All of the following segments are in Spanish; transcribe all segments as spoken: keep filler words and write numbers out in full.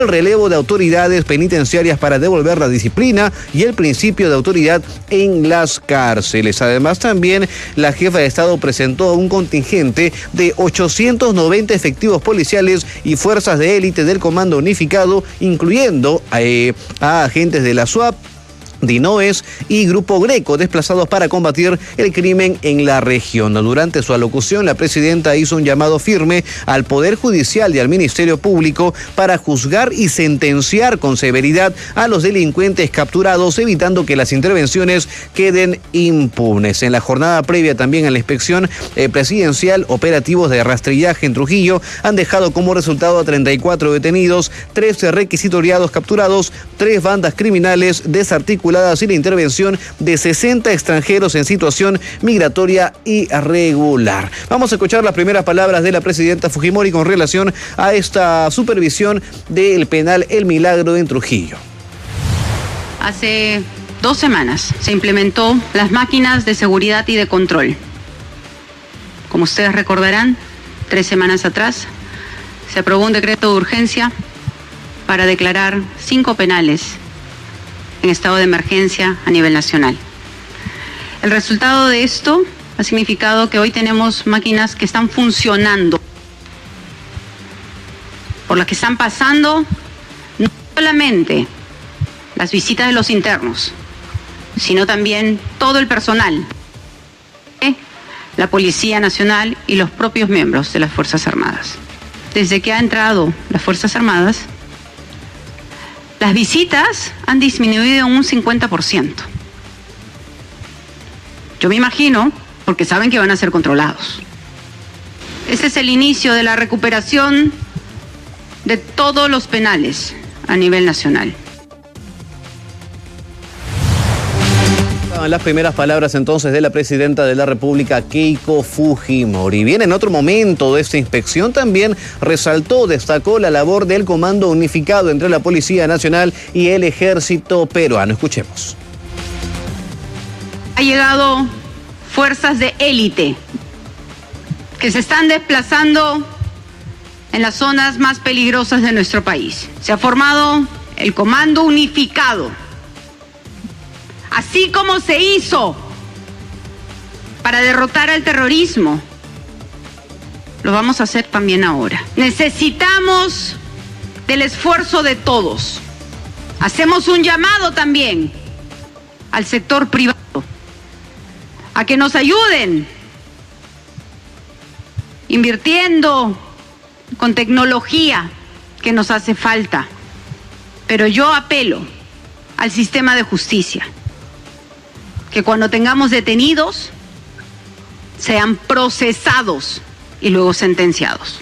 el relevo de autoridades penitenciarias para devolver la disciplina y el principio de autoridad en las cárceles. Además, también la jefa de Estado presentó un contingente de ochocientos noventa efectivos policiales y fuerzas de élite del Comando Unificado, incluyendo eh, a agentes de la S U A P, Dinoes y Grupo Greco, desplazados para combatir el crimen en la región. Durante su alocución, la presidenta hizo un llamado firme al Poder Judicial y al Ministerio Público para juzgar y sentenciar con severidad a los delincuentes capturados, evitando que las intervenciones queden impunes. En la jornada previa también a la inspección eh, presidencial, operativos de rastrillaje en Trujillo han dejado como resultado a treinta y cuatro detenidos, trece requisitoriados capturados, tres bandas criminales desarticuladas y la intervención de sesenta extranjeros en situación migratoria irregular. Vamos a escuchar las primeras palabras de la presidenta Fujimori con relación a esta supervisión del penal El Milagro en Trujillo. Hace dos semanas se implementó las máquinas de seguridad y de control. Como ustedes recordarán, tres semanas atrás se aprobó un decreto de urgencia para declarar cinco penales en estado de emergencia a nivel nacional. El resultado de esto ha significado que hoy tenemos máquinas que están funcionando, por las que están pasando no solamente las visitas de los internos, sino también todo el personal, la Policía Nacional y los propios miembros de las Fuerzas Armadas. Desde que ha entrado las Fuerzas Armadas, las visitas han disminuido en un cincuenta por ciento. Yo me imagino, porque saben que van a ser controlados. Ese es el inicio de la recuperación de todos los penales a nivel nacional. Las primeras palabras entonces de la presidenta de la República, Keiko Fujimori. Bien, en otro momento de esta inspección también resaltó, destacó la labor del Comando Unificado entre la Policía Nacional y el Ejército Peruano. Escuchemos. Ha llegado fuerzas de élite que se están desplazando en las zonas más peligrosas de nuestro país. Se ha formado el Comando Unificado. Así como se hizo para derrotar al terrorismo, lo vamos a hacer también ahora. Necesitamos del esfuerzo de todos. Hacemos un llamado también al sector privado a que nos ayuden invirtiendo con tecnología que nos hace falta. Pero yo apelo al sistema de justicia, que cuando tengamos detenidos sean procesados y luego sentenciados.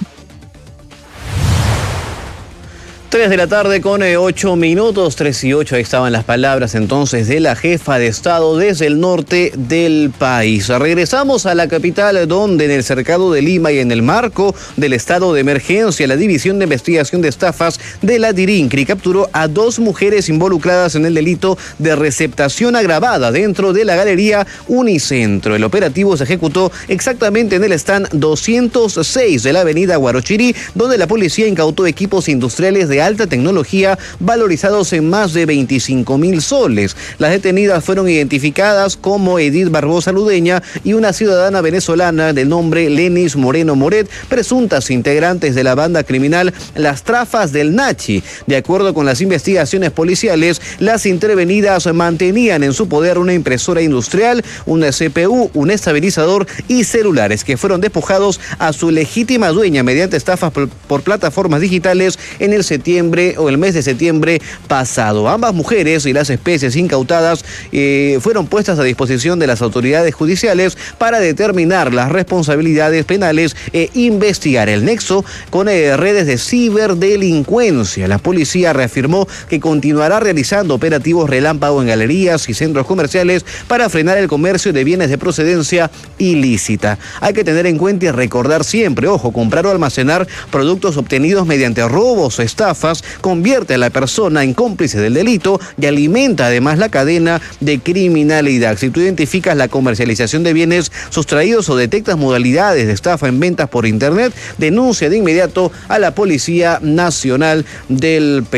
Tres de la tarde con ocho minutos, tres y ocho, ahí estaban las palabras entonces de la jefa de Estado desde el norte del país. Regresamos a la capital, donde en el cercado de Lima y en el marco del estado de emergencia, la División de Investigación de Estafas de la DIRINCRI capturó a dos mujeres involucradas en el delito de receptación agravada dentro de la galería Unicentro. El operativo se ejecutó exactamente en el stand doscientos seis de la avenida Guarochirí, donde la policía incautó equipos industriales de alta tecnología valorizados en más de veinticinco mil soles. Las detenidas fueron identificadas como Edith Barbosa Ludeña y una ciudadana venezolana de nombre Lenis Moreno Moret, presuntas integrantes de la banda criminal Las Trafas del Nachi. De acuerdo con las investigaciones policiales, las intervenidas mantenían en su poder una impresora industrial, una C P U, un estabilizador y celulares que fueron despojados a su legítima dueña mediante estafas por, por plataformas digitales en el septiembre o el mes de septiembre pasado. Ambas mujeres y las especies incautadas eh, fueron puestas a disposición de las autoridades judiciales para determinar las responsabilidades penales e investigar el nexo con eh, redes de ciberdelincuencia. La policía reafirmó que continuará realizando operativos relámpago en galerías y centros comerciales para frenar el comercio de bienes de procedencia ilícita. Hay que tener en cuenta y recordar siempre, ojo, comprar o almacenar productos obtenidos mediante robos o estafas estafas convierte a la persona en cómplice del delito y alimenta además la cadena de criminalidad. Si tú identificas la comercialización de bienes sustraídos o detectas modalidades de estafa en ventas por internet, denuncia de inmediato a la Policía Nacional del Perú.